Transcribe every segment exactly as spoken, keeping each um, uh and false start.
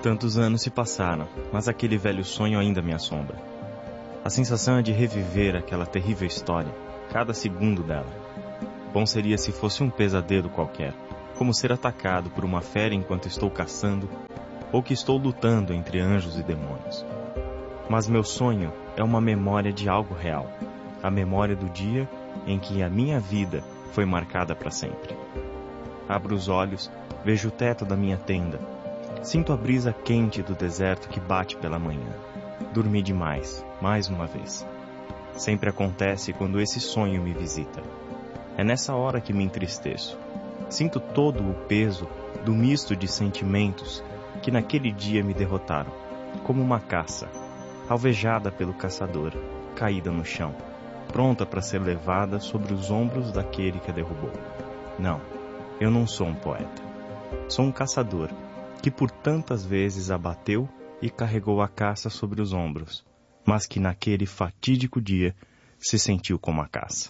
Tantos anos se passaram, mas aquele velho sonho ainda me assombra. A sensação é de reviver aquela terrível história, cada segundo dela. Bom seria se fosse um pesadelo qualquer, como ser atacado por uma fera enquanto estou caçando, ou que estou lutando entre anjos e demônios. Mas meu sonho é uma memória de algo real, a memória do dia em que a minha vida foi marcada para sempre. Abro os olhos, vejo o teto da minha tenda, sinto a brisa quente do deserto que bate pela manhã. Dormi demais, mais uma vez. Sempre acontece quando esse sonho me visita. É nessa hora que me entristeço. Sinto todo o peso do misto de sentimentos que naquele dia me derrotaram, como uma caça, alvejada pelo caçador, caída no chão, pronta para ser levada sobre os ombros daquele que a derrubou. Não, eu não sou um poeta. Sou um caçador que por tantas vezes abateu e carregou a caça sobre os ombros, mas que naquele fatídico dia se sentiu como a caça.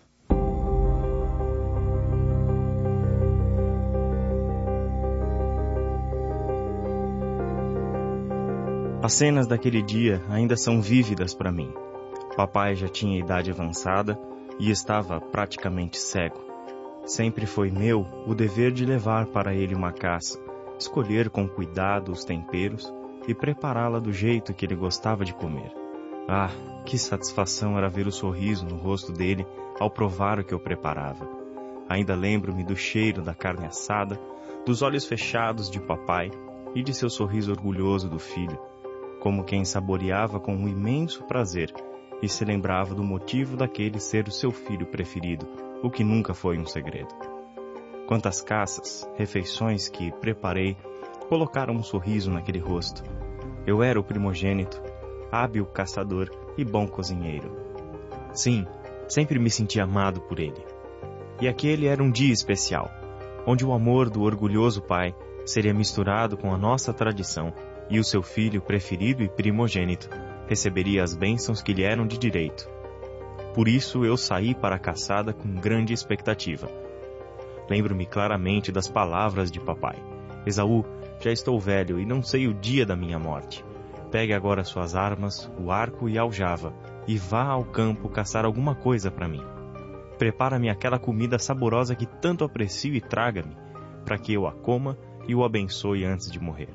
As cenas daquele dia ainda são vívidas para mim. Papai já tinha idade avançada e estava praticamente cego. Sempre foi meu o dever de levar para ele uma caça, escolher com cuidado os temperos e prepará-la do jeito que ele gostava de comer. Ah, que satisfação era ver o sorriso no rosto dele ao provar o que eu preparava. Ainda lembro-me do cheiro da carne assada, dos olhos fechados de papai e de seu sorriso orgulhoso do filho, como quem saboreava com um imenso prazer e se lembrava do motivo daquele ser o seu filho preferido, o que nunca foi um segredo. Quantas caças, refeições que preparei, colocaram um sorriso naquele rosto. Eu era o primogênito, hábil caçador e bom cozinheiro. Sim, sempre me senti amado por ele. E aquele era um dia especial, onde o amor do orgulhoso pai seria misturado com a nossa tradição e o seu filho preferido e primogênito receberia as bênçãos que lhe eram de direito. Por isso eu saí para a caçada com grande expectativa. Lembro-me claramente das palavras de papai. Esaú, já estou velho e não sei o dia da minha morte. Pegue agora suas armas, o arco e a aljava, e vá ao campo caçar alguma coisa para mim. Prepara-me aquela comida saborosa que tanto aprecio e traga-me, para que eu a coma e o abençoe antes de morrer.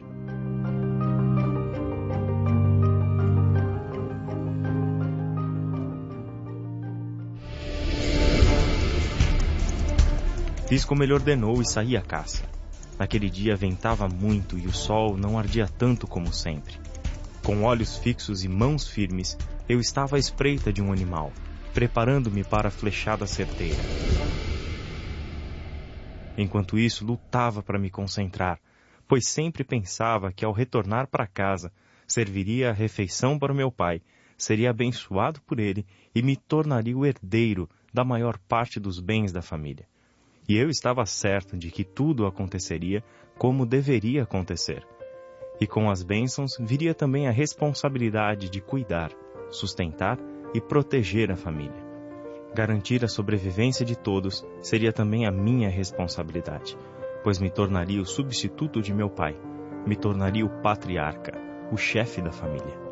Fiz como ele ordenou e saí à caça. Naquele dia ventava muito e o sol não ardia tanto como sempre. Com olhos fixos e mãos firmes, eu estava à espreita de um animal, preparando-me para a flechada certeira. Enquanto isso, lutava para me concentrar, pois sempre pensava que ao retornar para casa, serviria a refeição para o meu pai, seria abençoado por ele e me tornaria o herdeiro da maior parte dos bens da família. E eu estava certo de que tudo aconteceria como deveria acontecer. E com as bênçãos viria também a responsabilidade de cuidar, sustentar e proteger a família. Garantir a sobrevivência de todos seria também a minha responsabilidade, pois me tornaria o substituto de meu pai, me tornaria o patriarca, o chefe da família.